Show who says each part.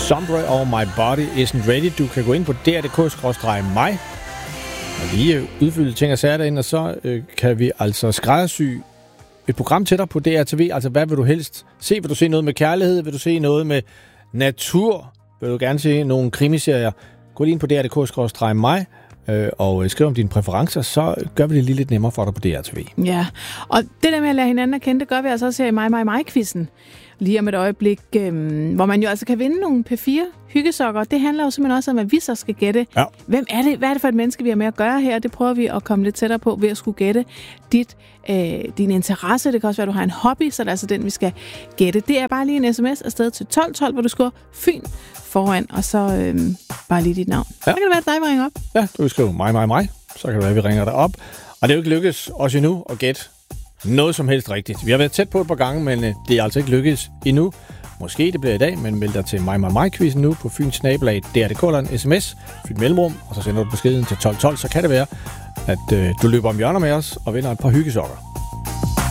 Speaker 1: Sombre og My Body Isn't Ready. Du kan gå ind på dr.dk/mig og lige udfylde ting og sager derinde, og så kan vi altså skræddersy et program til dig på DRTV. Altså, hvad vil du helst se? Vil du se noget med kærlighed? Vil du se noget med natur? Vil du gerne se nogle krimiserier? Gå lige ind på dr.dk/mig og skriv om dine præferencer, så gør vi det lige lidt nemmere for dig på DRTV.
Speaker 2: Ja, og det der med at lære hinanden at kende, det gør vi altså også her i mig-quizzen. Lige om et øjeblik, hvor man jo altså kan vinde nogle P4-hyggesokker. Det handler jo simpelthen også om, at vi så skal gætte.
Speaker 1: Ja.
Speaker 2: Hvem er det? Hvad er det for et menneske, vi har med at gøre her? Det prøver vi at komme lidt tættere på ved at skulle gætte din interesse. Det kan også være, at du har en hobby, så det er altså den, vi skal gætte. Det er bare lige en sms afsted til 1212, hvor du skriver Fyn foran, og så bare lige dit navn. Ja. Så kan det være, at dig ringer op.
Speaker 1: Ja, du vil skrive mig. Så kan det være, at vi ringer dig op. Og det er jo ikke lykkes os endnu at gætte noget som helst rigtigt. Vi har været tæt på et par gange, men det er altså ikke lykkedes endnu. Måske det bliver i dag, men meld dig til mig-quizzen nu på Fyns-DRDK eller en sms, Fyn Mellemrum, og så sender du beskeden til 1212, så kan det være, at du løber om hjørner med os og vinder et par hyggesokker.